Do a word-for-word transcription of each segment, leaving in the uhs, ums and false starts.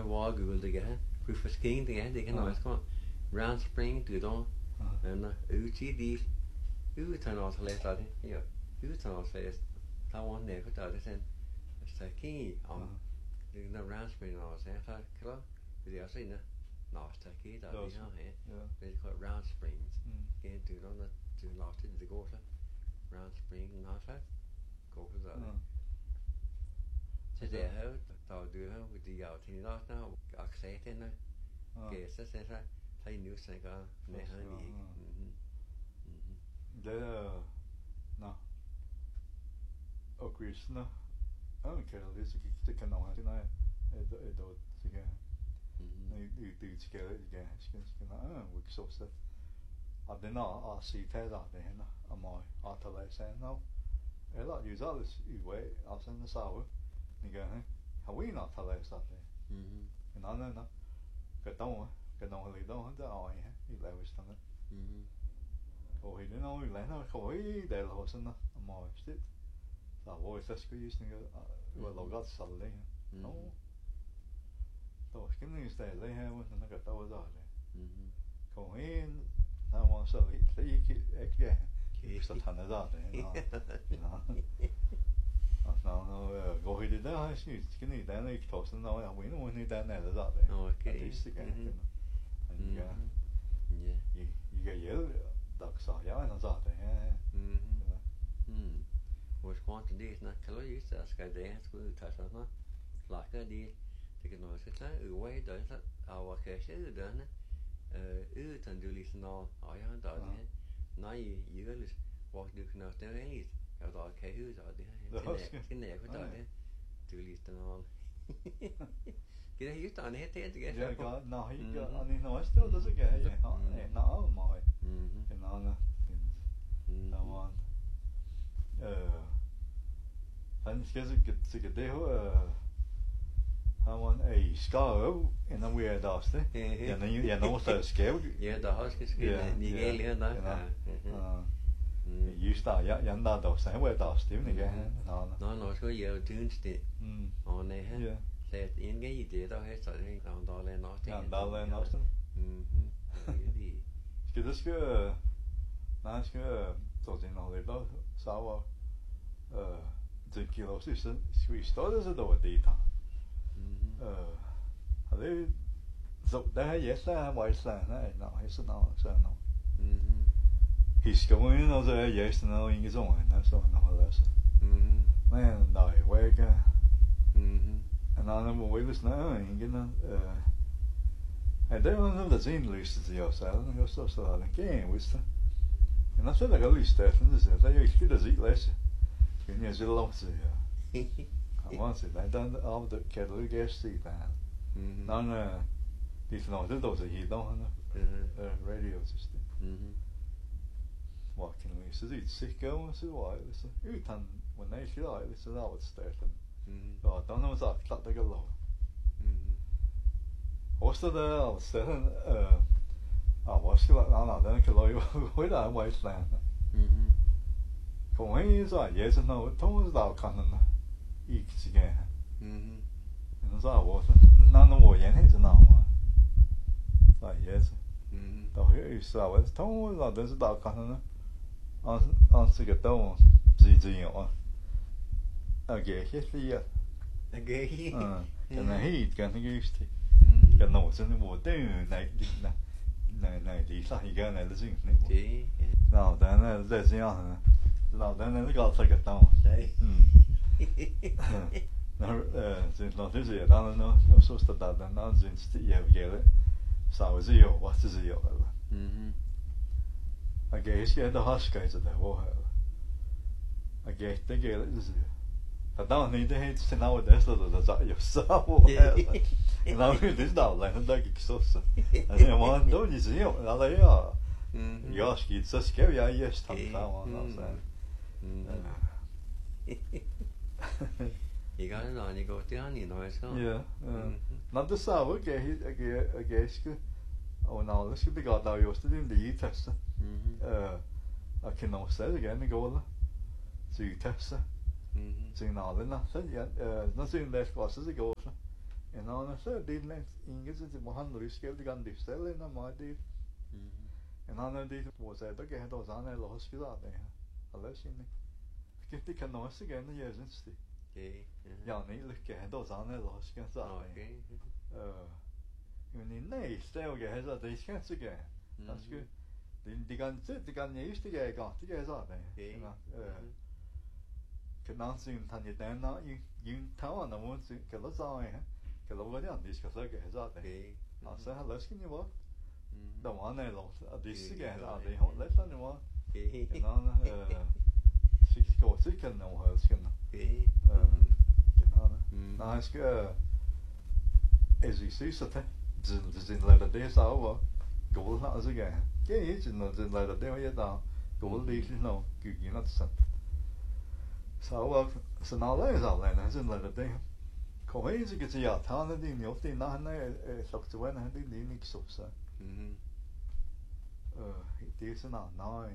wall Google the guy. Proof of skiing the guy. They can always come. Round spring to dawn. And U T D. U turn off the last day. Yeah. U turn off the last. I want never to do this. It's a key on the round spring on the side. Hello. The other thing. No, it's a key. That is not here. They call it round springs. Get to on the to last in the go. Round spring not that. Go to that. Så det her, der du her with the out in last now, accent in there. Guess that's it. I knew something on the honey. Mhm. Det nå. Og Krishna. Okay, det så det kan nå det nej. Det det det så kan. Nej, det det skal det kan. Skal skal nå. Vi så så. Og det når at se det der det hende. Og mig at der var sådan nå. Eller jo så det i vej, og sådan det så. Niga he, Hawaii not thala is that day. Mhm. And on and on. Get down, get down the down the eye, he left on it. Mhm. Oh, he didn't know he landed on Hawaii, there was in a more state. So, voice that's good using it, well, got Saturday. No. So, skinning is there, they have one and I got that was out there. Mhm. Go in, now one so he again. Keeps the ton of that, you know. No, no, go ahead and I see it's going to then it's tossing now. I win when you done that. Okay. It's again. And yeah, yeah, you you get you ducks are yeah, and that. Mhm. Mhm. Was going to this not color use that sky there school touch on not like that did. Det kan noget sætte ude der så our cash ud der øh uden du lige sådan og ja der det nej i øvrigt hvor du kan også det er egentlig jeg der kan høre det her skal jeg kunne der det du lige sådan og det er just han heter det ja godt nej ikke han er noget stort det så kan jeg ja nej meget mhm en anden der var øh han skal så sikkert det her han var en skave en af vi er der også ja nej ja noget så skæv ja der har skal ske ni gæld her der just der ja ja der der så var der stemmen igen nå nå nå så jeg dyns det og nej her så en gang i det der har så det der der er noget ja der er noget mhm skal det skal nej skal så det noget der så var øh det kilo så skal vi starte så der det der øh har det så der har jeg så var jeg så nej nej så nå så nå mhm historien og så er jeg sådan noget ingen sådan der så noget der så mhm men nej vække mhm en anden må vel snakke ingen øh og det var noget der sådan lyst til at sige det er så så der kan vi så og så der kan lyst til det så der er jo ikke det så læse kan jeg så lov til ja I want to I done all the kettle gas see that mhm nå nå det er noget det også helt der radio system mhm what can we så det sikkert så var det så uden when they feel like så der var starten så der var så klart det går lov også der og starten øh ah hvad skal der nå den kan lov hvor der var Iceland kom hen så ja så nå tog der kan den ikke sige men så var det nå nå hvor jeg hedder nå så ja så der er så var det tog der den så der kan den og og så kan der sige det jo okay helt lige okay den er helt kan ikke just det kan nå sådan hvor det nej nej nej nej det er så ikke kan alle ting det nå den er det så ja nå den er godt så kan der nej nå øh så nå det så der er nå så står der den anden synes det jeg vil så er det jo hvad det er jo mhm okay skal der har skal så der hvor okay det gælder det så der der er det helt så nå det så der så jo så nå det er der der der ikke så så altså jeg må nå det så jo der er ja jeg skal så skal jeg ja stå der altså I got it on, you go down, you know, it's gone. Yeah. Not the sour, okay, okay, okay, og nå, det skal det godt lave just det lige teste. Øh, og kan nå stadig gerne gå der. Så teste. Så nå, den er så ja, øh, når så en læs også så går så. En ander så det net ingen så det han risker det kan det stelle na maar det. En ander det was det der kan då sana eller hospital det. Alla sin. Det kan nog så gerne jeg synes det. Okay. Ja, nej, lykke han då sana eller hospital så. Okay. Øh. Men nej, stadig jeg har det skal så gerne. Det skal det det kan det kan jeg ikke jeg godt det er så det. Øh. Kan man sige han er der når i i tager når man så kan det så ja. Kan det være det skal så gerne så det. Altså har lyst til hvor. Der var en eller og det skal gerne så det. Hold lidt sådan hvor. Nå, øh. Six går så kan nå have skal. Okay. Øh. Nej, skal as you see så det det det lader det så over. Går det altså gerne. Det er ikke noget det lader det jeg der. Går det lige nu. Gik ind og så. Så var så når det er så lader det lader det. Kom ind så kan jeg tage det ind i ofte når han er sagt til han det lige ikke så så. Mhm. Øh, det er sådan nej.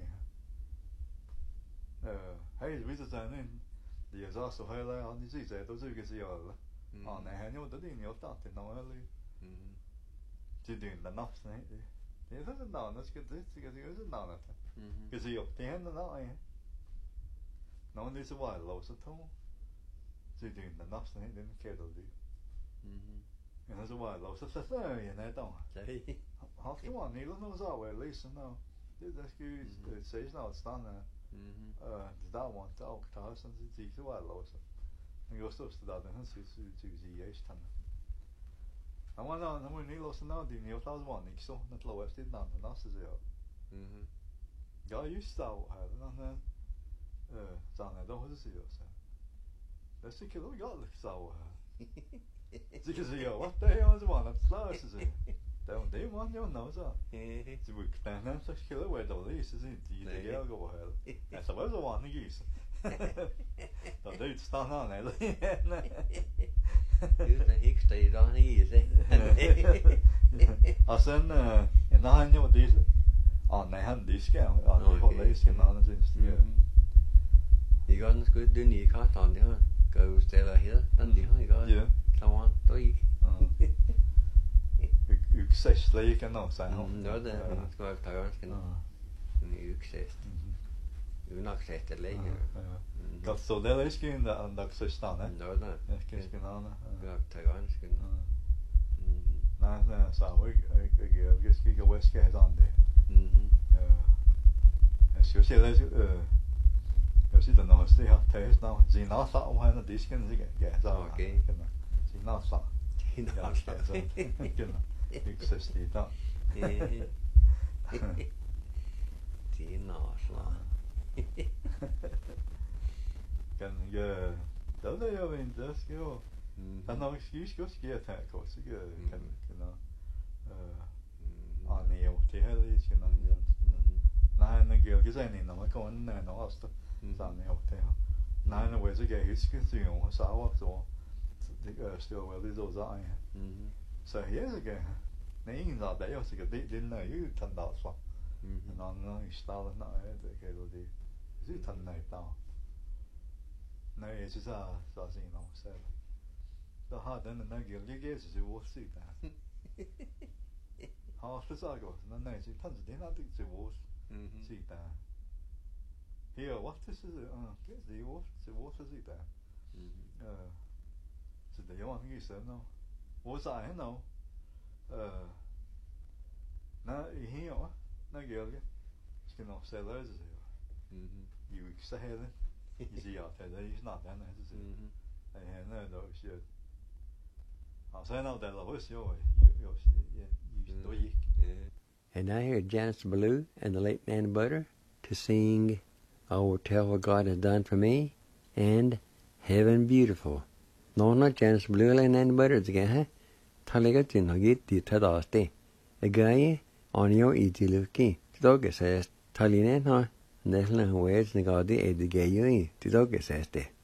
Øh, hey, hvis det er en det er så så højt og det siger det så kan sige alle. Og nej, han jo det er jo tatt det nå eller. Mhm. Det er den nok sådan det. Det er sådan der, når skal det skal det også der. Mhm. Kan sige op det han der ja. Nå, det så var lov så to. Det er den nok sådan den kan det. Mhm. Ja, så var lov så så så ja, nej der. Har du en lille noget så vel læse nå. Det der skal sige snart stand. Mhm. Øh, det der var der og der sådan det så var lov så. Men jeg stod der den så så så sige jeg stand. Han var der, han var en lille sådan noget, det er jo flot var ikke så, net lov efter det andet, næste så jo. Mhm. Ja, just så her, den øh, sådan der var det så jo så. Det skal jo godt så her. Det kan sige, hvad det er, så var det slår så. Det var det man jo nå så. Det var knæene så skal det være dårligt, så det det er går her. Altså hvad så var det ikke så. Der det er stand her eller. Det er ikke stadig der i det. Og sen en anden jo det. Og nej han det skal og det holder ikke en anden synes det. Det gør den sgu det nye karton det her. Gør jo stiller her. Den det har ikke. Ja. Klar, der ikke. Yksest leken nå så han. Mm, det er det. Skal jeg tage ganske. En yksest. Du nok sett det lenge. Godt så det er ikke en der der så stand. Ja, det er. Jeg skal ikke nå. Ja, tage ganske. Nej, nej, så er ikke ikke jeg skal ikke væske her sådan det. Mhm. Ja. Jeg skal se det øh jeg siger når det her tages nå. Så når så og han det skal ikke. Ja, så okay. Så når så. Ja, så. Ikke så stigt da. Det er nå kan jeg der er jo en der skal jo der nok skal skal skal jeg tage kort så kan kan øh ah nej jo det her det skal nok ja nej men jeg kan sige når man kommer ind når også så nej jo det her nej når jeg så kan jeg huske så jo så var så det er still well det så så så her så kan nej ingen der er jo så det det er jo tan der så nå nå i stedet nej det kan jo det det tan nej der nej jeg synes at så er det noget selv der har den der gæld det giver sig hvor sig der har det så godt men nej så tan det er det til hvor sig der her hvad det så ah det er hvor så hvor så sig der øh så det er jo ikke så nå hvor så er nå øh nej her nej gæld skal nok selv det så mhm jo ikke så her det I siger at det er snart han er så mhm han er nok shit og så er der der også jo jo jo jo And I heard Janis Ballou and the late Nan Butter to sing I Will Tell What God Has Done For Me and Heaven Beautiful. No, not Janis Ballou eller Nan Butter again, huh? Talaga tin hagit di tadaste. Agaye on your itiluki. Tidoge says Talinen, huh? Neslan Wes Nagadi Edigayi. Tidoge says